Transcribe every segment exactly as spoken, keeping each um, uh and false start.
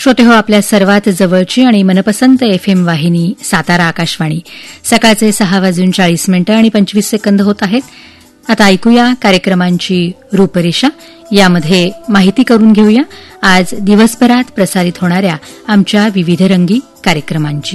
श्रोते हो, आपल्या सर्वात जवळची आणि मनपसंत एफएम वाहिनी सातारा आकाशवाणी. सकाळचे सहा वाजून चाळीस मिनिटं आणि पंचवीस सेकंद होत आहेत. आता ऐकूया कार्यक्रमांची रूपरेषा. यामध्ये माहिती करून घेऊया आज दिवसभरात प्रसारित होणाऱ्या आमच्या विविधरंगी कार्यक्रमांची.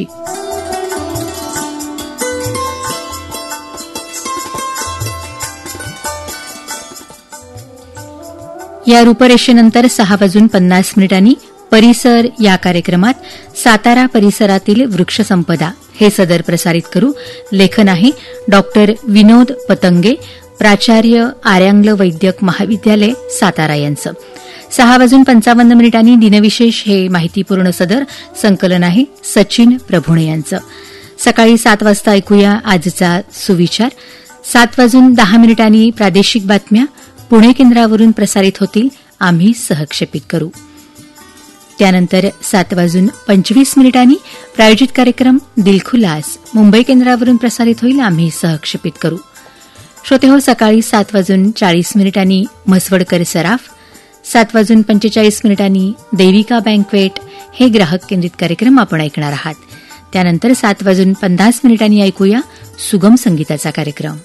या रूपरेषेनंतर सहा वाजून पन्नास मिनिटांनी परिसर या कार्यक्रमात सातारा परिसरातील वृक्षसंपदा हे सदर प्रसारित करू. लेखन आहे डॉक्टर विनोद पतंगे, प्राचार्य आर्यांगल वैद्यक महाविद्यालय सातारा यांचं. सहा वाजून पंचावन्न मिनिटांनी दिनविशेष हे माहितीपूर्ण सदर संकलन आहे सचिन प्रभुणे यांचं. सकाळी सात वाजता ऐकूया आजचा सुविचार. सात वाजून दहा मिनिटांनी प्रादेशिक बातम्या पुणे केंद्रावरून प्रसारित होतील, आम्ही सहक्षेपित करू. त्यानंतर सात वाजून पंचवीस मिनिटांनी प्रायोजित कार्यक्रम दिलखुलास मुंबई केंद्रावरून प्रसारित होईल, आम्ही सहक्षेपित करू. श्रोते हो, सकाळी सात वाजून चाळीस मिनिटांनी म्हसवडकर सराफ. सात वाजून पंचेचाळीस मिनिटांनी देविका बँकवेट हे ग्राहक केंद्रित कार्यक्रम आपण ऐकणार आहात. त्यानंतर सात वाजून पन्नास मिनिटांनी ऐकूया सुगम संगीताचा कार्यक्रम.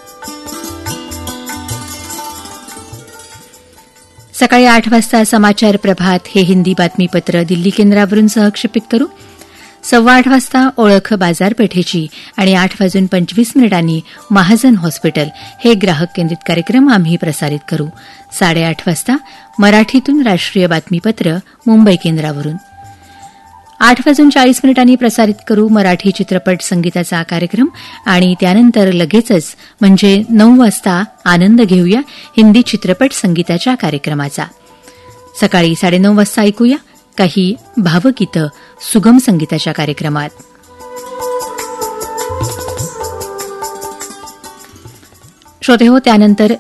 सकाळी आठ वाजता समाचार प्रभात हे हिंदी बातमीपत्र दिल्ली केंद्रावरून सहक्षेपित करू. सव्वा आठ वाजता ओळख बाजारपेठेची आणि आठ वाजून पंचवीस मिनिटांनी महाजन हॉस्पिटल हे ग्राहक केंद्रित कार्यक्रम आम्ही प्रसारित करू. साडेआठ वाजता मराठीतून राष्ट्रीय बातमीपत्र मुंबई केंद्रावरून. आठ वाजून चाळीस मिनिटांनी प्रसारित करू मराठी चित्रपट संगीताचा कार्यक्रम आणि त्यानंतर लगेचच म्हणजे नऊ वाजता आनंद घेऊया हिंदी चित्रपट संगीताच्या कार्यक्रमाचा. सकाळी साडेनऊ वाजता ऐकूया काही भावगीतं सुगम संगीताच्या कार्यक्रमात. श्रोते हो, त्यानंतर